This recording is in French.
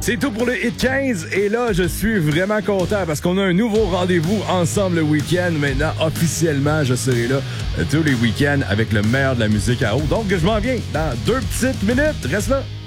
C'est tout pour le Hit 15 et là, je suis vraiment content parce qu'on a un nouveau rendez-vous ensemble le week-end. Maintenant, officiellement, je serai là tous les week-ends avec le meilleur de la musique à eau. Donc, je m'en viens dans 2 petites minutes. Reste là.